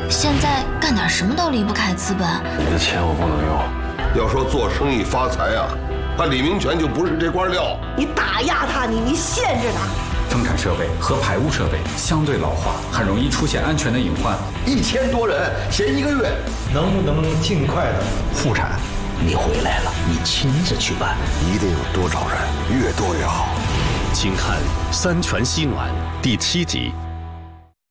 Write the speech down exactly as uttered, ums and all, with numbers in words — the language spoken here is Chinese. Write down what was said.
现在干点什么都离不开资本。 你的钱我不能用。 要说做生意发财啊，他李明全就不是这块料。 你打压他，你你限制他。 生产设备和排污设备相对老化，很容易出现安全的隐患。 一千多人，前一个月， 能不能尽快的复产？ 你回来了，你亲自去办， 一定有多少人，越多越好。 请看《三全西暖》第七集。